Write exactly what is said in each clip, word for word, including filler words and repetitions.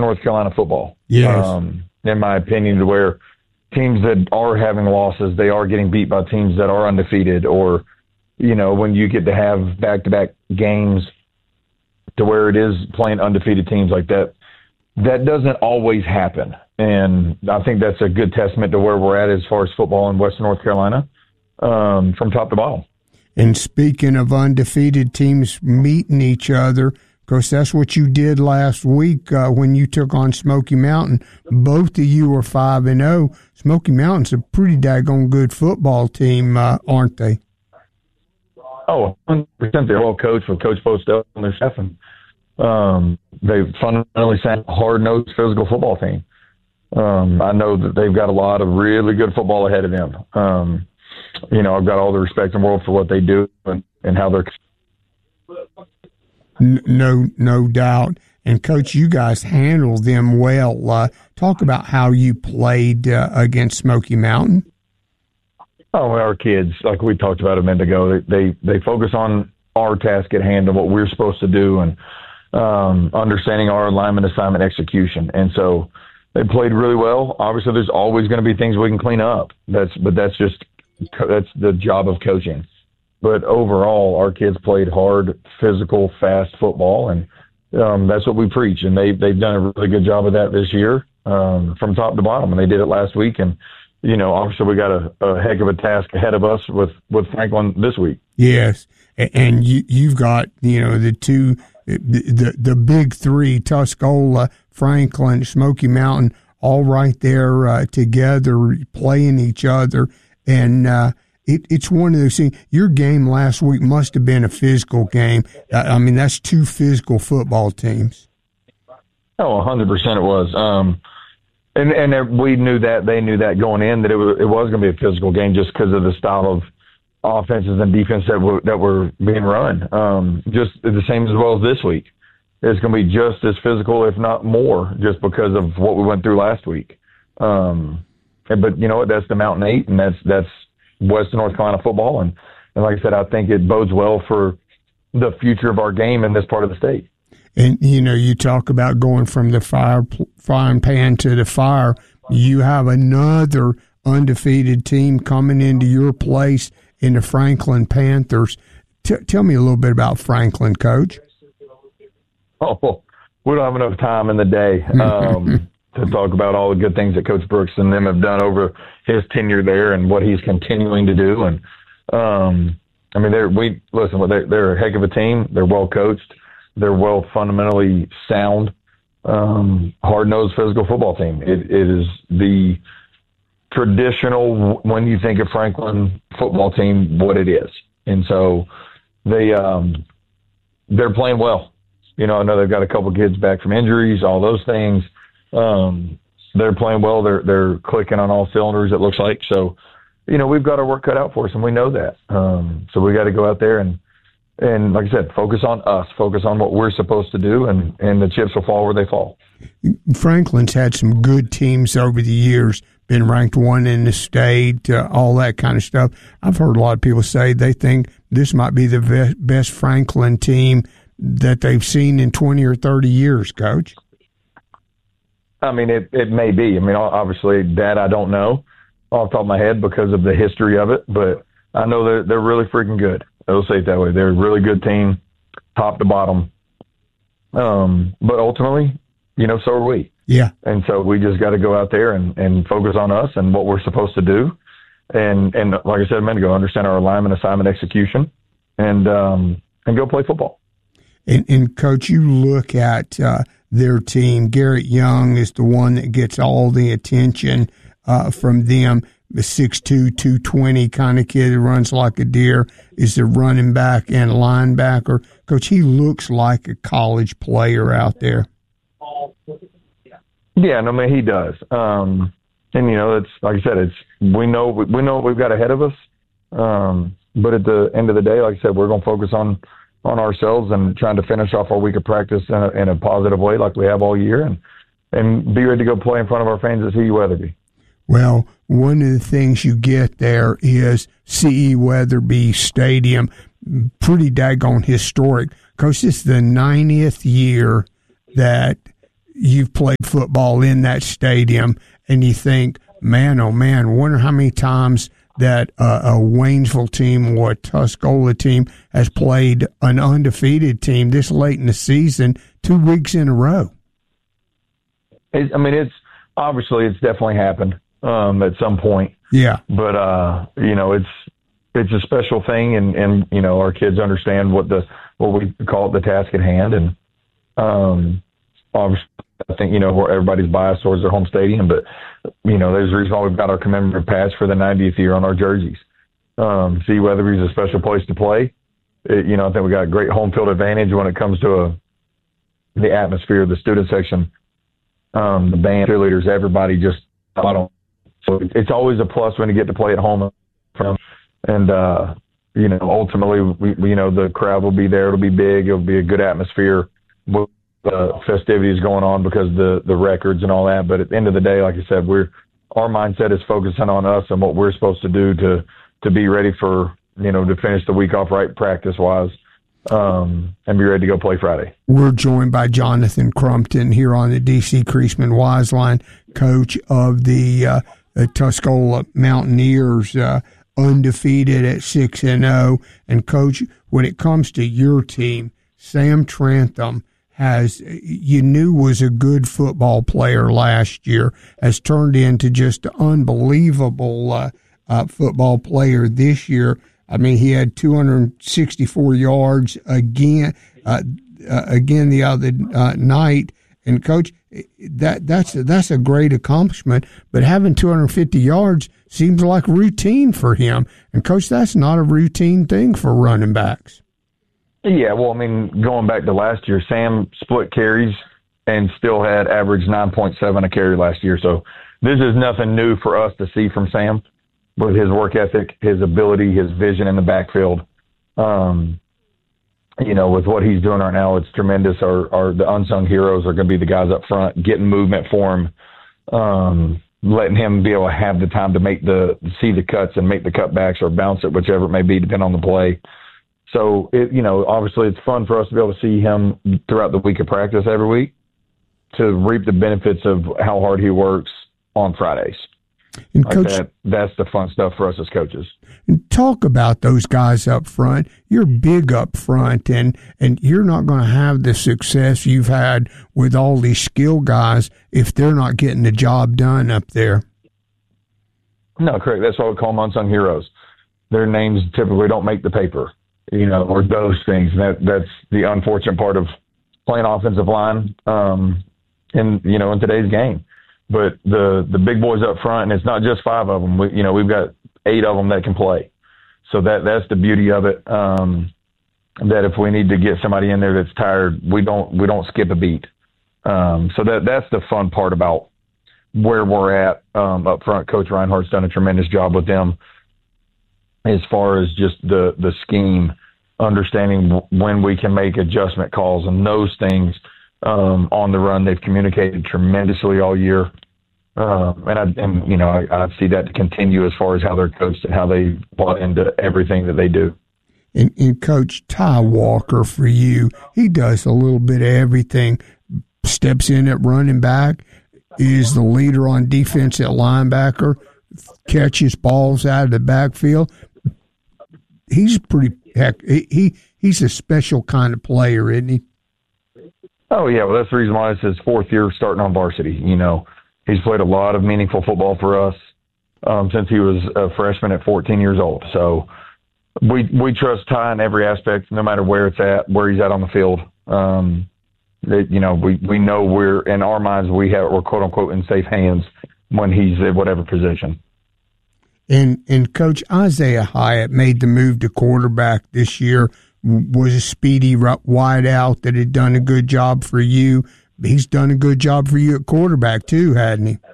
North Carolina football. Yes. Um, in my opinion, to where teams that are having losses, they are getting beat by teams that are undefeated, or, you know, when you get to have back-to-back games to where it is playing undefeated teams like that, that doesn't always happen. And I think that's a good testament to where we're at as far as football in Western North Carolina, um, from top to bottom. And speaking of undefeated teams meeting each other, of course, that's what you did last week uh, when you took on Smoky Mountain. Both of you were five and zero. Smoky Mountain's a pretty daggone good football team, uh, aren't they? Oh, one hundred percent. They're well coached with Coach Postel and their staff. And, um, they fundamentally sound a hard-nosed physical football team. Um, I know that they've got a lot of really good football ahead of them. Um, you know, I've got all the respect in the world for what they do and, and how they're. No, no doubt. And, Coach, you guys handled them well. Uh, talk about how you played uh, against Smoky Mountain. Oh, our kids, like we talked about a minute ago, they, they, they focus on our task at hand and what we're supposed to do, and um, understanding our alignment, assignment, execution. And so they played really well. Obviously, there's always going to be things we can clean up. That's But that's just that's the job of coaching. But overall, our kids played hard, physical, fast football, and um, that's what we preach. And they, they've done a really good job of that this year, um, from top to bottom. And they did it last week. And, you know, obviously we got a, a heck of a task ahead of us with, with Franklin this week. Yes, and you, you've got, you know, the two, the, the, the big three, Tuscola, Franklin, Smoky Mountain, all right there uh, together, playing each other. And, uh, It, it's one of those things. Your game last week must have been a physical game. I mean, that's two physical football teams. Oh, one hundred percent it was. Um, and and we knew that. They knew that going in, that it was, it was going to be a physical game just because of the style of offenses and defense that were, that were being run. Um, just the same as well as this week. It's going to be just as physical, if not more, just because of what we went through last week. Um, but, you know what, that's the Mountain Eight, and that's that's – Western North Carolina football. And, and like I said, I think it bodes well for the future of our game in this part of the state. And, you know, you talk about going from the fire, frying pan to the fire. You have another undefeated team coming into your place in the Franklin Panthers. T- tell me a little bit about Franklin, Coach. Oh, we don't have enough time in the day um, to talk about all the good things that Coach Brooks and them have done over his tenure there and what he's continuing to do. And, um, I mean, they're, we, listen, they're, they're a heck of a team. They're well coached. They're well fundamentally sound, um, hard-nosed physical football team. It, it is the traditional, when you think of Franklin football team, what it is. And so they, um, they're playing well. You know, I know they've got a couple kids back from injuries, all those things. Um, they're playing well. They're they're clicking on all cylinders, it looks like. So, you know, we've got our work cut out for us, and we know that. Um, so we got to go out there and, and, like I said, focus on us, focus on what we're supposed to do, and, and the chips will fall where they fall. Franklin's had some good teams over the years, been ranked one in the state, uh, all that kind of stuff. I've heard a lot of people say they think this might be the best Franklin team that they've seen in twenty or thirty years, Coach. I mean, it, it may be. I mean, obviously, that I don't know off the top of my head because of the history of it, but I know they're, they're really freaking good. I'll say it that way. They're a really good team, top to bottom. Um, but ultimately, you know, so are we. Yeah. And so we just got to go out there and, and focus on us and what we're supposed to do. And, and like I said a minute ago, understand our alignment, assignment, execution, and um, and go play football. And, and Coach, you look at uh, their team. Garrett Young is the one that gets all the attention uh, from them. The six two, two twenty kind of kid who runs like a deer, is the running back and linebacker. Coach, he looks like a college player out there. Yeah, no, I mean, he does. Um, and, you know, it's like I said, it's we know we know what we've got ahead of us. Um, but at the end of the day, like I said, we're going to focus on on ourselves and trying to finish off our week of practice in a, in a positive way like we have all year, and, and be ready to go play in front of our fans at C E Weatherby. Well, one of the things you get there is C E Weatherby Stadium, pretty daggone historic. Coach, this is the ninetieth year that you've played football in that stadium, and you think, man, oh man, wonder how many times that uh, a Waynesville team or a Tuscola team has played an undefeated team this late in the season, two weeks in a row. It, I mean, it's obviously it's definitely happened um, at some point. Yeah, but uh, you know, it's it's a special thing, and, and you know, our kids understand what the what we call it, the task at hand, and um, obviously, I think, you know, everybody's biased towards their home stadium, but, you know, there's a reason why we've got our commemorative patch for the ninetieth year on our jerseys. Um, see, Weatherby's a special place to play. It, you know, I think we got a great home field advantage when it comes to a, the atmosphere, the student section, um, the band, cheerleaders, everybody just, I don't, so it's always a plus when you get to play at home. And, uh, you know, ultimately, we, we, you know, the crowd will be there. It'll be big. It'll be a good atmosphere. We'll, Uh, festivities going on because the the records and all that, but at the end of the day, like I said, we're our mindset is focusing on us and what we're supposed to do to to be ready for, you know, to finish the week off right practice wise, um, and be ready to go play Friday. We're joined by Jonathan Crumpton here on the D C Creasman Wise Line, coach of the, uh, the Tuscola Mountaineers, uh, undefeated at six and zero. And coach, when it comes to your team, Sam Trantham has, you knew was a good football player last year, has turned into just an unbelievable uh, uh, football player this year. I mean, he had two hundred sixty-four yards again, uh, uh, again the other uh, night. And coach, that that's that's a great accomplishment. But having two hundred fifty yards seems like routine for him. And coach, that's not a routine thing for running backs. Yeah, well, I mean, going back to last year, Sam split carries and still had average nine point seven a carry last year. So this is nothing new for us to see from Sam with his work ethic, his ability, his vision in the backfield. Um, you know, with what he's doing right now, it's tremendous. Our, our the unsung heroes are going to be the guys up front, getting movement for him, um, letting him be able to have the time to make the see the cuts and make the cutbacks or bounce it, whichever it may be, depending on the play. So, it, you know, obviously it's fun for us to be able to see him throughout the week of practice every week to reap the benefits of how hard he works on Fridays. And like coach, that, that's the fun stuff for us as coaches. And talk about those guys up front. You're big up front, and, and you're not going to have the success you've had with all these skill guys if they're not getting the job done up there. No, correct. That's why we call them unsung heroes. Their names typically don't make the paper, you know, or those things. That that's the unfortunate part of playing offensive line um, in you know in today's game. But the the big boys up front, and it's not just five of them. We, you know, we've got eight of them that can play. So that that's the beauty of it. Um, that if we need to get somebody in there that's tired, we don't we don't skip a beat. Um, so that that's the fun part about where we're at um, up front. Coach Reinhardt's done a tremendous job with them as far as just the the scheme, understanding when we can make adjustment calls and those things. Um, on the run, they've communicated tremendously all year, um, and I, and you know I, I see that to continue as far as how they're coached and how they bought into everything that they do. And, and Coach Ty Walker, for you, he does a little bit of everything. Steps in at running back, is the leader on defense at linebacker, catches balls out of the backfield. He's pretty heck. He he's a special kind of player, isn't he? Oh, yeah. Well, that's the reason why it's his fourth year starting on varsity. You know, he's played a lot of meaningful football for us um, since he was a freshman at fourteen years old. So we we trust Ty in every aspect, no matter where it's at, where he's at on the field. Um, that, you know, we, we know we're, in our minds, we have, we're quote unquote in safe hands when he's at whatever position. And, and Coach Isaiah Hyatt made the move to quarterback this year. Was a speedy wide out that had done a good job for you. He's done a good job for you at quarterback too, hadn't he?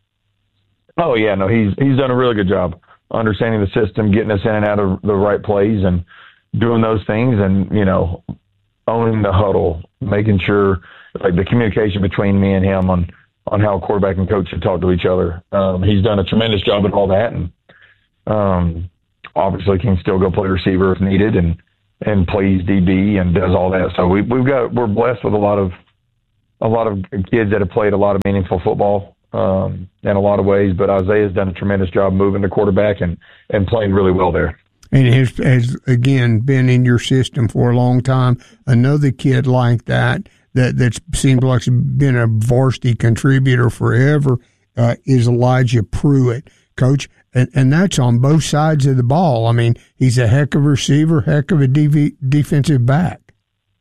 Oh yeah, no, he's he's done a really good job understanding the system, getting us in and out of the right plays, and doing those things, and you know, owning the huddle, making sure like the communication between me and him on on how quarterback and coach should talk to each other. Um, he's done a tremendous job at all that, and um, obviously can still go play receiver if needed, and. and plays D B and does all that. So we, we've got, we're blessed with a lot of, a lot of kids that have played a lot of meaningful football um, in a lot of ways, but Isaiah's done a tremendous job moving the quarterback and, and playing really well there. And has, has, again, been in your system for a long time. Another kid like that, that that seems like he's been a varsity contributor forever, uh, is Elijah Pruitt, Coach. And, and that's on both sides of the ball. I mean, he's a heck of a receiver, heck of a D V, defensive back.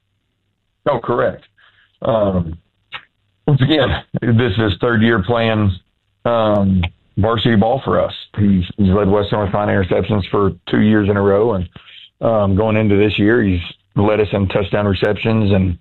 Oh, correct. Um, once again, this is his third year playing um, varsity ball for us. He's, he's led Western with nine interceptions for two years in a row, and um, going into this year, he's led us in touchdown receptions and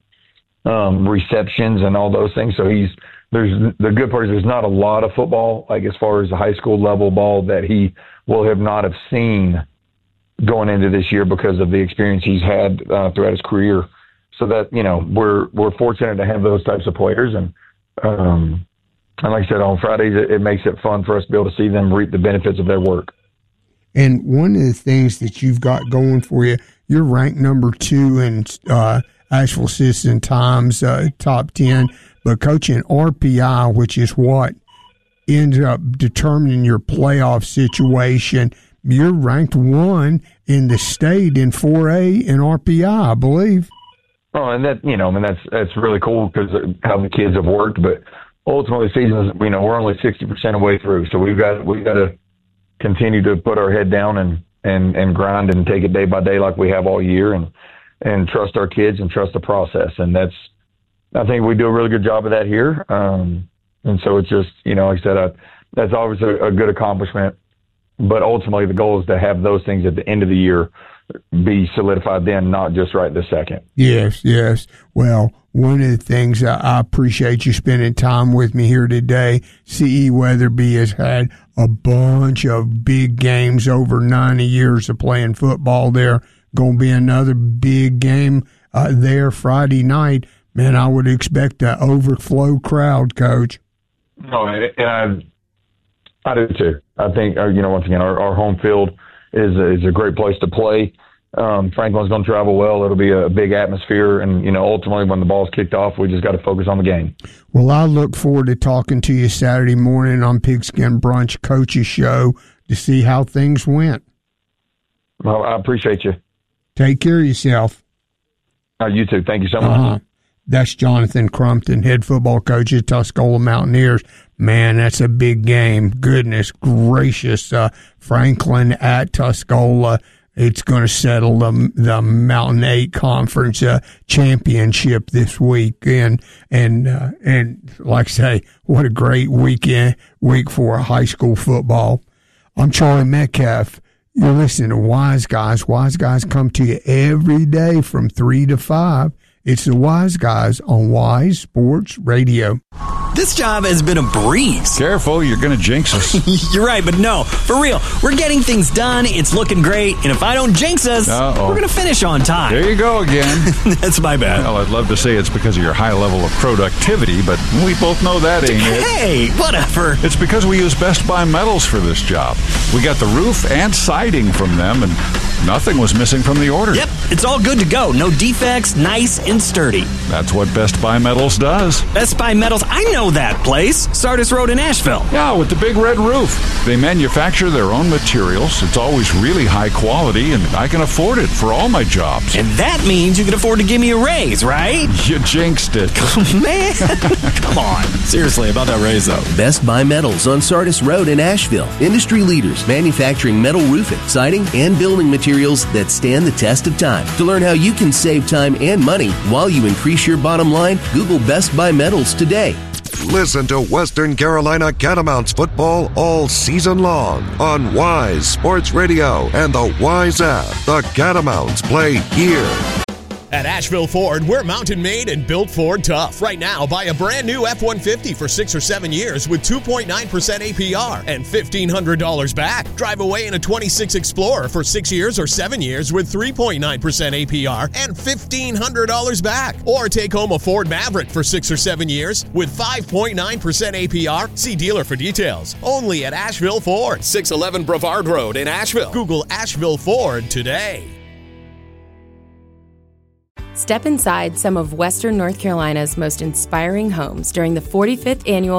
um, receptions and all those things. So he's there's the good part is there's not a lot of football, like as far as the high school level ball, that he will have not have seen going into this year because of the experience he's had uh, throughout his career. So that, you know, we're we're fortunate to have those types of players, and um, and like I said, on Fridays it, it makes it fun for us to be able to see them reap the benefits of their work. And one of the things that you've got going for you, you're ranked number two in uh, Asheville Citizen Times uh, top ten, but coaching R P I, which is what ends up determining your playoff situation, you're ranked one in the state in four A in R P I, I believe. Oh, and that, you know, I mean, that's that's really cool because of how the kids have worked. But ultimately, the season is, you know, we're only sixty percent of the way through, so we've got we've got to continue to put our head down and, and, and grind and take it day by day like we have all year, and and trust our kids and trust the process. And that's, I think we do a really good job of that here. Um, and so it's just, you know, like I said, I, that's always a, a good accomplishment. But ultimately, the goal is to have those things at the end of the year be solidified then, not just right this second. Yes, yes. Well, one of the things I appreciate you spending time with me here today, C E Weatherby has had a bunch of big games over ninety years of playing football there. Going to be another big game uh, there Friday night. Man, I would expect an overflow crowd, Coach. No, and I, I do too. I think, uh, you know, once again, our, our home field is a, is a great place to play. Um, Franklin's going to travel well. It'll be a big atmosphere. And, you know, ultimately when the ball's kicked off, we just got to focus on the game. Well, I look forward to talking to you Saturday morning on Pigskin Brunch Coach's Show to see how things went. Well, I appreciate you. Take care of yourself. Uh, you too. Thank you so much. Uh-huh. That's Jonathan Crumpton, head football coach at Tuscola Mountaineers. Man, that's a big game. Goodness gracious. Uh, Franklin at Tuscola. It's going to settle the, the Mountain Eight Conference uh, championship this week. And, and, uh, and like I say, what a great weekend, week for high school football. I'm Charlie Metcalf. You're listening to Wise Guys. Wise Guys come to you every day from three to five. It's the Wise Guys on Wise Sports Radio. This job has been a breeze. Careful, you're going to jinx us. You're right, but no, for real. We're getting things done. It's looking great. And if I don't jinx us, Uh-oh. we're going to finish on time. There you go again. That's my bad. Well, I'd love to say it's because of your high level of productivity, but we both know that ain't it. Hey, whatever. It's because we use Best Buy Metals for this job. We got the roof and siding from them, and nothing was missing from the order. Yep, it's all good to go. No defects, nice and sturdy. That's what Best Buy Metals does. Best Buy Metals, I know that place. Sardis Road in Asheville. Yeah, with the big red roof. They manufacture their own materials. It's always really high quality, and I can afford it for all my jobs. And that means you can afford to give me a raise, right? You jinxed it. Man, come on. Seriously, about that raise, though. Best Buy Metals on Sardis Road in Asheville. Industry leaders manufacturing metal roofing, siding, and building materials that stand the test of time. To learn how you can save time and money while you increase your bottom line, Google Best Buy Metals today. Listen to Western Carolina Catamounts football all season long on Wise Sports Radio and the Wise app. The Catamounts play here. At Asheville Ford, we're mountain made and built Ford tough. Right now, buy a brand new F one fifty for six or seven years with two point nine percent A P R and fifteen hundred dollars back. Drive away in a twenty-six Explorer for six years or seven years with three point nine percent A P R and fifteen hundred dollars back. Or take home a Ford Maverick for six or seven years with five point nine percent A P R. See dealer for details. Only at Asheville Ford, six eleven Brevard Road in Asheville. Google Asheville Ford today. Step inside some of Western North Carolina's most inspiring homes during the forty-fifth Annual